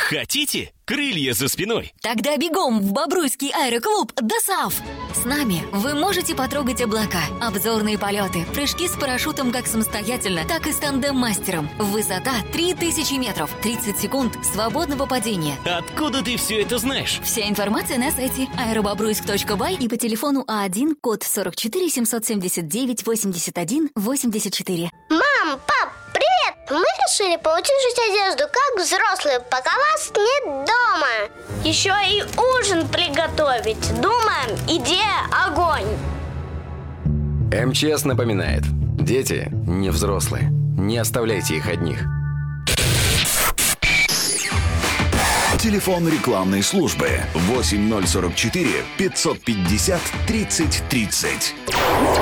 Хотите крылья за спиной? Тогда бегом в Бобруйский аэроклуб ДОСААФ. С нами вы можете потрогать облака, обзорные полеты, прыжки с парашютом как самостоятельно, так и с тандем-мастером. Высота 3000 метров, 30 секунд свободного падения. Откуда ты все это знаешь? Вся информация на сайте aerobobruйск.бай и по телефону А1, код 44 779 81 84. Мам, пап, привет! Мы решили поутешить одежду, как взрослые, пока вас нет дома. Еще и ужин приготовить. Думаем, идея огонь. МЧС напоминает: дети не взрослые. Не оставляйте их одних. Телефон рекламной службы 8044 550 30 30.